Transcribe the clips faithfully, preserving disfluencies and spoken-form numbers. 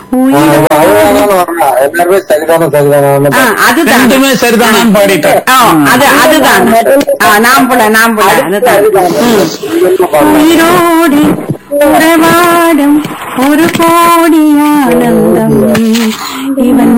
எல்லாருமே சரிதான சரிதான அதுதான் சரிதானான்னு பாடிட்டேன். அது அதுதான் நாம் போல நாம் போல உயிரோடு உறவாடும் ஒரு கோடி ஆனந்தம் இவன்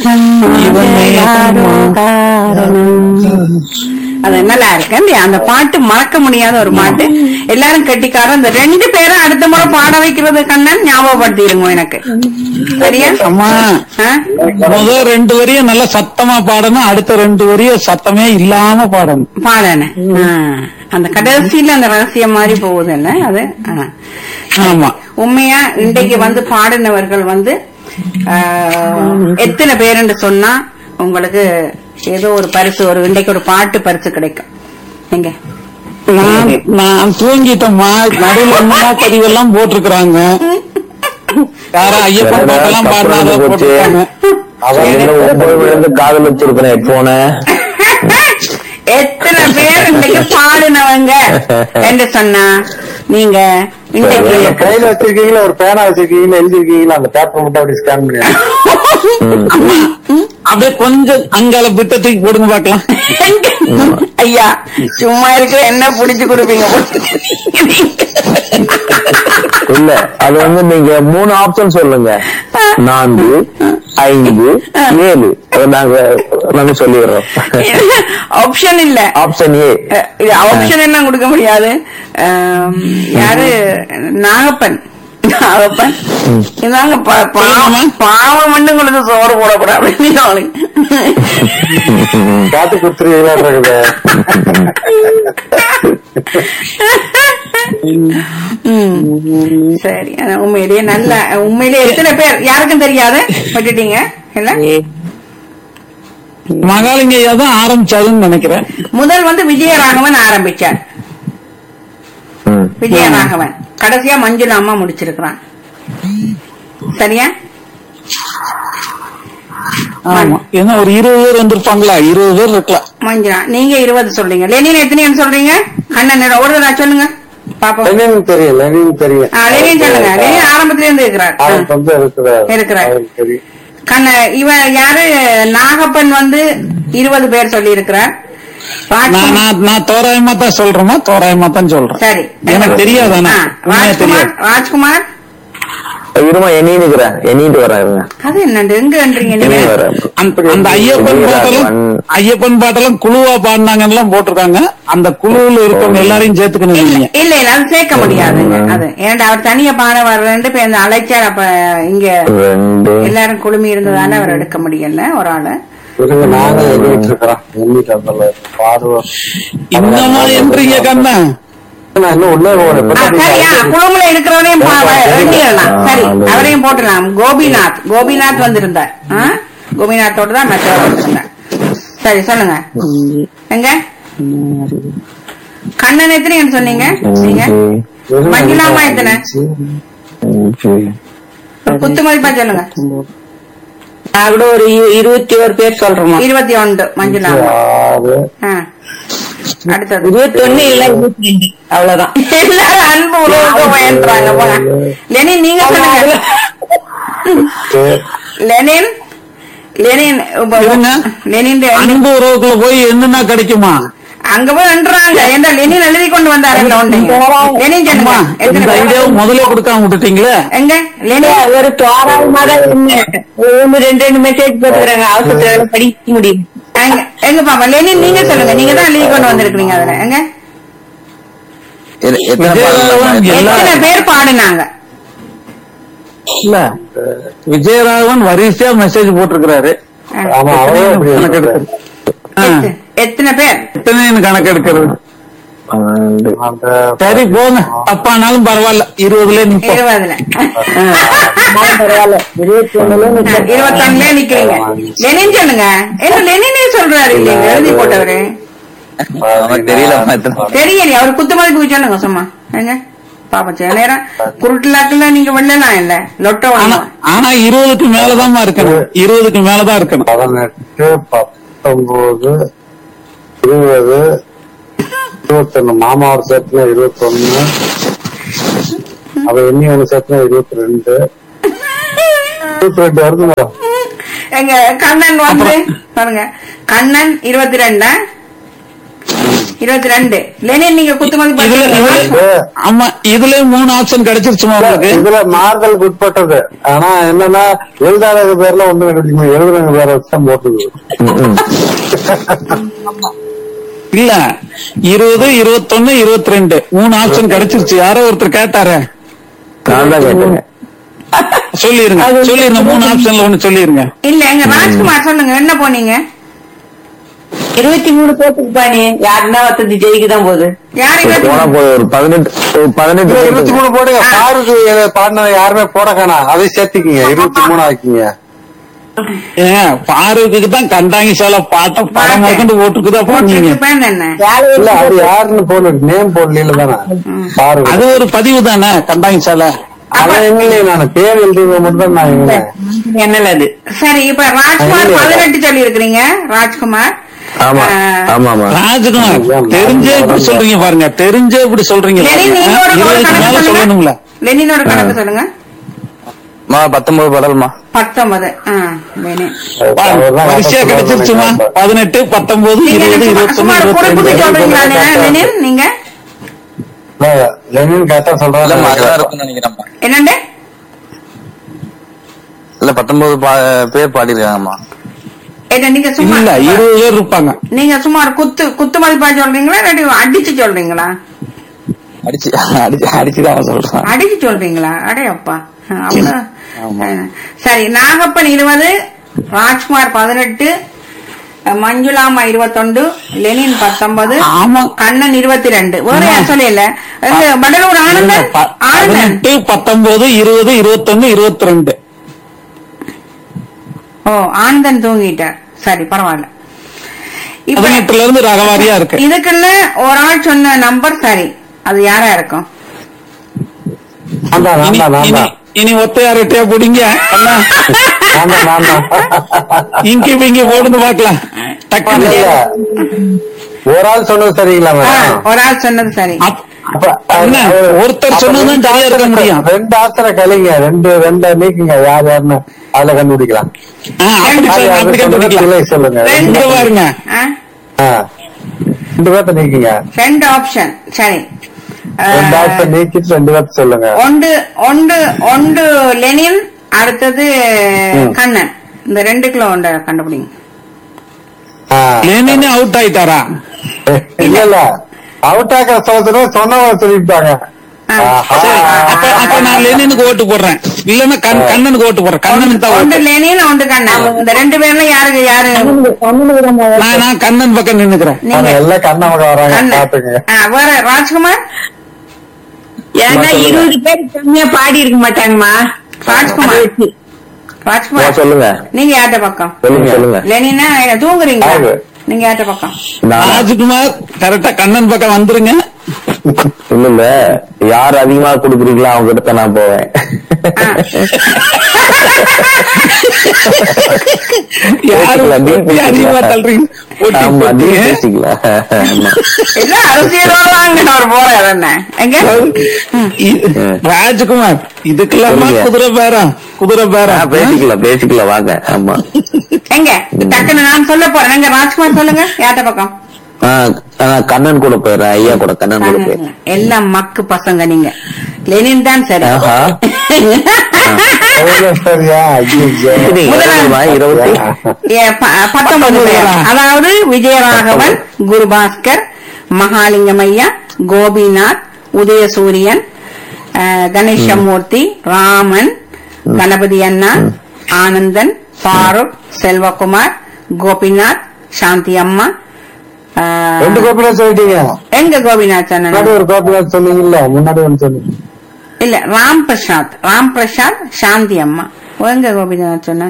அது நல்லா இருக்கு. அந்த பாட்டு மறக்க முடியாத ஒரு பாட்டு. எல்லாரும் கட்டிக்காரன். அந்த ரெண்டு பேரும் அடுத்த முறை பாட வைக்கிறது கண்ணன் ஞாபகப்படுத்திடுங்க எனக்கு. சரியா? முதல் ரெண்டு வரையும் நல்லா சத்தமா பாடணும், அடுத்த ரெண்டு வரையும் சத்தமே இல்லாம பாடணும் பாடணும். அந்த கடைசியில அந்த ரகசியம் மாதிரி போகுது இல்ல அது. ஆமா, உண்மையா இன்றைக்கு வந்து பாடினவர்கள் வந்து எத்தனை பேருன்னு சொன்னா உங்களுக்கு ஏதோ ஒரு பரிசு, ஒரு இன்றைக்கு ஒரு பாட்டு பரிசு கிடைக்கும். எங்க நான் நான் தூங்கிட்டேம்மா. நடுவில் என்ன பதிவெல்லாம் போட்டிருக்கிறாங்க. யாரா ஐயப்பன் பாட்டெல்லாம் பாடுறாங்க போட்டிருக்காங்க. காதல் வச்சிருக்கிறேன் ஹெட்போன. எத்தனை பேர் இன்றைக்கு பாடினவங்க என்று சொன்னா நீங்க இன்றைக்கு கையில வச்சிருக்கீங்களா, ஒரு பேனா வச்சிருக்கீங்களா, எழுதிருக்கீங்களா, அந்த பேப்பர் மட்டும் அப்படி ஸ்கேன் பண்ணி அப்படியே கொஞ்சம் அங்கால பிட்டத்துக்கு போடுங்க பாக்கலாம். ஐயா சும்மா இருக்கிற என்ன புடிச்சு கொடுப்பீங்க? இல்ல, அது வந்து நீங்க மூணு ஆப்ஷன் சொல்லுங்க. நான்கு, ஐந்து, ஏழு. நாங்க நாங்க சொல்லிடுறோம். ஆப்ஷன் இல்ல, ஆப்ஷன் ஏ. ஆப்ஷன் எல்லாம் கொடுக்க முடியாது. யாரு? நாகப்பன். நாகப்பன் இதாங்க பாவம் மண்ணு உங்களுக்கு சோறு போடக்கூடாது. காத்து குடுத்துருவீங்களா? சரி, உண்மையிலேயே நல்ல, உண்மையிலேயே எத்தனை பேர் யாருக்கும் தெரியாது விட்டுட்டீங்க இல்ல? மகாலிங்கையா தான் ஆரம்பிச்சாருன்னு நினைக்கிறேன். முதல் வந்து விஜயராகவன் ஆரம்பிச்சார். விஜயராகவன் கடைசியா மஞ்சுளா அம்மா முடிச்சிருக்கிறான். சரியா? ஆமா, ஏன்னா ஒரு இருபது பேர் வந்திருப்பாங்களா? இருபது பேர் இருக்கலாம். மஞ்சுளா நீங்க இருபது சொல்றீங்க. லெனின் எத்தனைன்னு சொல்றீங்க? அண்ணன் ஒரு தடவை சொல்லுங்க பாப்போம். லெனின் தெரியும், லெனின் தெரியும். லெனின் சொல்லுங்க. லெனின் ஆரம்பத்துல இருந்து இருக்கிறார் இருக்கிறார் கண்ண. இவன் யாரு? நாகப்பன் வந்து இருபது பேர் சொல்லி இருக்கிறார். நான் தோராயமா தான் சொல்றேமா? தோராயமா தான் சொல்றேன். சரி, எனக்கு தெரியாது. ராஜ்குமார் ராஜ்குமார் இருமா எண்ணிட்டு எண்ணிட்டு வர்றாங்க. அது என்ன எங்க அந்த ஐயப்பன் பாட்டெல்லாம் ஐயப்பன் பாட்டெல்லாம் குழுவா பாடினாங்க போட்டிருக்காங்க. அந்த குழுவில் இருக்கவங்க எல்லாரையும் சேர்த்துக்கணும். இல்ல இல்ல அது சேர்க்க முடியாது. அது ஏன்டா அவர் தனியா பாட வர்றேன்ட்டு இப்ப அந்த அழைச்சார். அப்ப இங்க எல்லாரும் குழுமி இருந்ததால அவர் எடுக்க முடியல ஒரு ஆளு. நாங்க எண்ணிட்டு இருக்கிறோம். எண்ணிட்டு பாடுவோம். இன்னமா என்றீங்க கண்ணா? குழுமுல இருக்கிறவரையும் எண்ணிடலாம். சரி, அவரையும் போட்டுலாம். கோபிநாத் கோபிநாத் வந்திருந்தார். கோபிநாத்தோட தான் மற்றவர் வந்திருந்தார். சரி சொல்லுங்க. எங்க கண்ணன் எத்தனை சொன்னீங்க நீங்க? மஞ்சுளாமா எத்தனை? குத்து மதிப்பா சொல்லுங்க. நான் கூட ஒரு இருபத்தி ஒரு பேர் சொல்றோம். இருபத்தி ஒன்று மஞ்சுளா. அடுத்தது இருபத்தி ஒண்ணு இல்ல இருபத்தி ரெண்டு. அவ்வளவுதான். எல்லாரும் அன்பு உலக முயன்றாங்க போல. லெனின் நீங்க சொல்லுங்க. லெனின் லெனின் லெனின் அன்பு உறவுக்குள்ள போய் என்னன்னா கிடைக்குமா? அங்க போய் நின்றாங்க. ஏன்னா லெனின் எழுதி கொண்டு வந்தாரு. லெனின் சொல்லுங்க. முதல்ல கொடுக்காம விட்டுட்டீங்களே. எங்க லெனின் ஒரு தோராயமாக ரெண்டு ரெண்டு மெசேஜ் போட்டுக்கிறாங்க. அவசரத்துல படிக்க முடியும். எங்க பாப்பா லெனின் நீங்க சொல்லுங்க. நீங்க தான் எழுதி கொண்டு வந்திருக்கீங்க. அதுல எங்க எத்தனை பேர் பாடுனாங்க? இல்ல, விஜயராகவன் வரிசையா மெசேஜ் போட்டிருக்கிறாரு. எத்தனை பேர் எத்தனை கணக்கு எடுக்கிறது? சரி போங்க, தப்பானாலும் பரவாயில்ல. இருபதுல நிப்போம். இருபதுல பரவாயில்ல. இருபத்தி ஒண்ணுல இருபத்தி ஒண்ணுல நிக்கிறீங்க. லெனின் சொல்லுங்க. என்ன லெனினே சொல்றாரு இல்லைங்க எழுதி போட்டவரு? தெரியல தெரியலையா? அவர் குத்து மதிப்பு சொல்லுங்க சும்மா. எங்க பாப்பா சில நேரம் குருட்டுலாக்குல நீங்க வெள்ளலாம் இல்ல லொட்டோ. ஆனா இருபதுக்கு மேலதான் இருக்கணும். இருபதுக்கு மேலதான் இருக்கணும். பதினெட்டு, பத்தொன்பது, இருபது, இருபத்தி ஒண்ணு. மாமாவோட சேர்த்துனா இருபத்தி ஒண்ணு. அவ எண்ணி ஒண்ணு சேர்த்துனா இருபத்தி ரெண்டு. இருபத்தி ரெண்டு வருது மேடம். எங்க கண்ணன் வந்து பாருங்க, கண்ணன் இருபத்தி ரெண்டா இருபத்தி ரெண்டு. லெனின் நீங்க குத்துமதி இதுல இதுல ஆமா இதுல மூணு ஆப்ஷன் கிடைச்சிருச்சுமா உங்களுக்கு? இதுல மாறுதலுக்கு உட்பட்டது. ஆனா என்னன்னா எழுதாத பேர்ல ஒண்ணு கிடைக்கும், எழுதுறவங்க பேரை வச்சுதான் போட்டுது. இல்ல இருபது இருபத்தொன்னு இருபத்தி ரெண்டு மூணு ஆப்ஷன் கிடைச்சிருச்சு. யாரோ ஒருத்தர் கேட்டாரு, நான் தான் கேட்டேங்க. சொல்லிருங்க சொல்லிருங்க மூணு ஆப்ஷன்ல ஒண்ணு சொல்லிருங்க. இல்ல எங்க ராஜ்குமார் சொல்லுங்க, என்ன போனீங்க? இருபத்தி மூணு போட்டுக்கு பாணி யாருன்னா ஒருத்தது ஜெயிக்குதான் போகுது. யாரு போனா போய் ஒரு பதினெட்டு ஒரு பதினெட்டு இருபத்தி மூணு போடுங்க. பாருக்கு பாடினது யாருமே போட காணாம், அதை சேர்த்துக்கீங்க, இருபத்தி மூணு ஆக்கிங்க. ஏன் பாருக்கு தான் கண்டாங்கி சால பாட்ட படம் மறந்து ஓட்டுக்குதா போனீங்க. என்ன இல்ல அது யாருன்னு போடல, நேம் போடல தானே பாரு. அது ஒரு பதிவு தானே கண்டாங்கி சால. அதான் எங்களே நான் பேர் எழுதுறது மட்டும் தான் நான் எங்க என்னல அது. சரி, இப்ப ராஜ்குமார் பதினெட்டு சொல்லி இருக்கிறீங்க. ராஜ்குமார் ஆமா ஆமா ஆமா ராஜகுமார் தெரிஞ்சே இப்படி சொல்றீங்க பாருங்க, தெரிஞ்சே இப்படி சொல்றீங்க. லெனின் நீங்க ஒரு இருபதுக்கு மேல கணக்கு சொல்லணும்ல. சொல்லுங்க. லெனினோட கணக்கு சொல்லுங்க. பத்தொன்பது படல்மா பத்தொன்பது. லெனின் வரிசையா கிடைச்சிருச்சுமா? பதினெட்டு பத்தொன்பது இருபது இருபத்தொன்னு குறிப்பிட்டு இருபத்தி சொல்றீங்களா லெனின்? நீங்க லெனின் கரெக்டா சொல்றாங்க. என்னண்டு இல்ல பத்தொன்பது பேர் பாடிருக்காங்கம்மா. என்ன நீங்க சும்மா இல்ல இருபது பேர் இருப்பாங்க. நீங்க சுமார் குத்து குத்து மதிப்பா சொல்றீங்களா இல்லாட்டி அடிச்சு சொல்றீங்களா? அடிச்சு அடிச்சு அடிச்சுதான் சொல்றேன். அடிச்சு சொல்றீங்களா? அடே அப்பா. சரி, நாகப்பன் இருபது, ராஜ்குமார் பதினெட்டு, மஞ்சுளாமா இருபத்தொண்டு, லெனின் பத்தொன்பது, கண்ணன் இருபத்தி ரெண்டு. வேற யார் சொல்லல? படலூர் ஆனந்தன் ஆனந்தன் பத்தொன்பது இருபது இருபத்தொன்னு இருபத்தி ரெண்டு. ஓ, ஆனந்தன் தூங்கிட்டார். சரி, பரவாயில்ல. பதினெட்டுல இருந்து ரகவாரியா இருக்கு. இதுக்குள்ள ஒரு ஆள் சொன்ன நம்பர் சரி, அது யாரா இருக்கும்? இனி ஒத்தையா ரெட்டையா போடுங்க. இங்கி இங்க போடுன்னு பாக்கலாம். ஒரு ஆள் சொன்னது சரிங்களா மேடம்? ஒரு ஆள் சொன்னது சரி. ஒருத்தர் சொன்னதுதான் சரியா இருக்க முடியும். ரெண்டு ஆசனை கலைங்க, ரெண்டு ரெண்ட நீக்குங்க, யார் யாருன்னு அதுல கண்டுபிடிக்கலாம். அப்படி கண்டுபிடிக்கலாம். சொல்லுங்க ரெண்டு பாருங்க, ரெண்டு பேர்த்த நீக்குங்க. ரெண்டு ஆப்ஷன் சரி. ரெண்டு ஆப்ஷன் நீக்கிட்டு ரெண்டு பேர்த்த சொல்லுங்க. ஒன்று ஒன்று ஒன்று லெனின், அடுத்தது கண்ணன். இந்த ரெண்டுக்குள்ள ஒன்று கண்டுபிடிங்க. Lenin out ஆயிட்டாரா? இல்ல இல்ல, அவுட் ஆக்கிற சொல்ல சொன்னவங்க சொல்லிட்டாங்க. அப்ப நான் லெனினுக்கு ஓட்டு போடுறேன், இல்லன்னா கண்ணனுக்கு ஓட்டு போடுறேன். கண்ணனுக்கு தான் ஒன்று லெனின் ஒன்று கண்ணன். இந்த ரெண்டு பேர்ல யாருக்கு யாரு? நான் கண்ணன் பக்கம் நின்னுக்கிறேன். எல்லாம் கண்ணன் பக்கம் வராங்க. வேற ராஜ்குமார்? ஏன்னா இருபது பேர் கம்மியா பாடி இருக்க மாட்டாங்கம்மா. ராஜ்குமார் ராஜ்குமார் சொல்லுங்க, நீங்க யார்ட்ட பக்கம்? சொல்லுங்க சொல்லுங்க. லெனினா தூங்குறீங்க, நீங்க யார்ட்ட பக்கம்? ராஜ்குமார் கரெக்டா கண்ணன் பக்கம் வந்துருங்க. இல்ல இல்ல, யார் அதிகமா குடுக்குறீங்களோ அவங்க கிட்ட நான் போவேன். அதிகமா தள்ளுறீங்க. ராஜ்குமார் இதுக்கெல்லாம் குதிரை பேரா? குதிரை பேரா? பேசிக்கலாம் பேசிக்கலாம் வாங்க. ஆமா, எங்க டக்குன்னு நான் சொல்ல போறேன். எங்க ராஜ்குமார் சொல்லுங்க, யார்ட்ட பக்கம்? கண்ணன் கூட போயிடுறேன், ஐயா கூட கண்ணன் கூட போயிடுறேன். எல்லாம் மக்கு பசங்க நீங்க. லெனின் தான் சரி. பத்தொன்பது பேர், அதாவது விஜயராகவன், குருபாஸ்கர், மகாலிங்கமையா, கோபிநாத், உதயசூரியன், கணேசமூர்த்தி, ராமன், கணபதி அண்ணா, ஆனந்தன், பாரூக், செல்வகுமார், கோபிநாத், சாந்தி அம்மா. ரெண்டு கோபிநாத் சொல்லிட்டீங்க. எங்க கோபிநாத் சொன்ன? ஒரு கோபிநாத் சொன்னீங்கல்ல, முன்னாடி ஒன்று சொன்னீங்க. இல்ல, ராம் பிரசாத், ராம் பிரசாத், சாந்தி அம்மா. எங்க கோபிநாத் சொன்ன?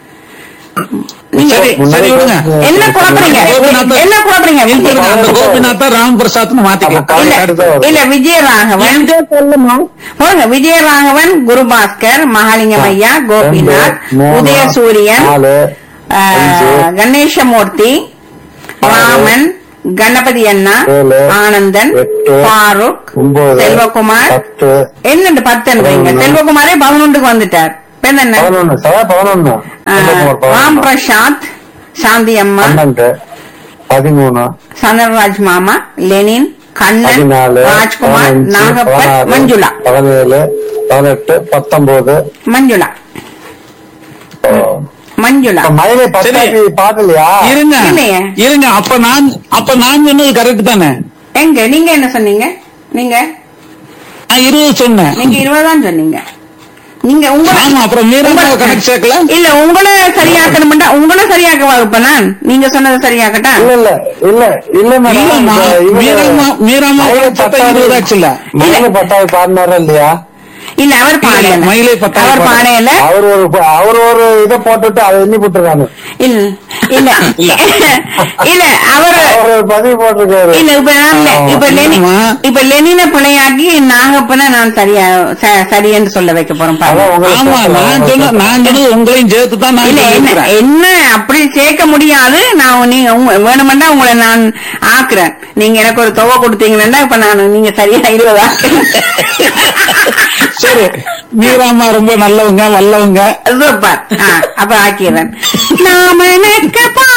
என்ன குழப்பறீங்க? என்ன குழப்பறீங்க? கோபிநாத் ராம் பிரசாத் மாத்திக்கலாம். இல்ல, விஜயராகவன் போங்க. விஜயராகவன், குருபாஸ்கர், மகாலிங்கமையா, கோபிநாத், உதயசூரியன், கணேசமூர்த்தி, ராமன், கணபதி அண்ணா, ஆனந்தன், பாரூக், செல்வகுமார். என்னண்டு பத்துன்றீங்க? செல்வகுமாரே பதினொன்றுக்கு வந்துட்டார். பேர் என்ன? பதினொன்னு சதா பதினொன்னு ராம் பிரசாத், சாந்தி அம்மா, பன்னெண்டு, பதிமூணு, சந்திரராஜ் மாமா, லெனின், கண்ணன், பதினாலு, ராஜ்குமார், பதினஞ்சு, நாகப்பன், பதினாறு, மஞ்சுளா. பதினேழு, பதினெட்டு, பத்தொன்பது, மஞ்சுளா மஞ்சுளா மயிலை பத்தாக்கி பாக்கலையா? இருங்க இல்லையே. இருங்க அப்ப நான் அப்ப நான் சொன்னது கரெக்ட் தானே? எங்க நீங்க என்ன சொன்னீங்க? நீங்க நான் இருபது சொன்னேன். நீங்க இருபதான் சொன்னீங்க. நீங்க உங்களை ஆமா, அப்புறம் மீறாம கணக்கு சேர்க்கல. இல்ல உங்களை சரியாக்கணும்டா, உங்களை சரியாக்க வகுப்ப நான் நீங்க சொன்னதை சரியாக்கட்டா? இல்ல இல்ல இல்ல இல்ல இல்லம்மா, மீறாம மீறாம இருபதாச்சுல்ல. மயிலை பட்டாவை பாடினாரா இல்லையா? இல்ல அவர் பாடல, மயிலை பட்டாவை அவர் பாடையில. அவர் ஒரு அவர் ஒரு இதை போட்டுட்டு அதை எண்ணி போட்டுருக்காங்க. இல்ல இல்ல இல்ல அவர் அவர் ஒரு பதிவு போட்டிருக்காரு. இல்ல இப்ப நான் இப்ப லெனின் இப்ப லெனின பிள்ளையாக்கி நாகப்பன நான் சரியா ச- சரி என்று சொல்ல வைக்க போறேன் பாருங்க. அதான் உங்களுக்கு ஆமா, நான் சொன்ன நான் சொன்னது உங்களையும் சேர்த்து தான் நான் இல்ல என்ன சொல்லியிருக்கிறேன். என்ன அப்படி சேர்க்க முடியாது. நான் நீங்க உங்க- வேணுமெண்டா உங்களை நான் ஆக்குறேன். நீங்க எனக்கு ஒரு தொகை கொடுத்தீங்கன்னா இப்ப நான் நீங்க சரியா இருபதா. சரி, மீராமா ரொம்ப நல்லவங்க வல்லவங்க. சூப்பர். ஆ, அப்ப ஆக்கிடுறேன். நாம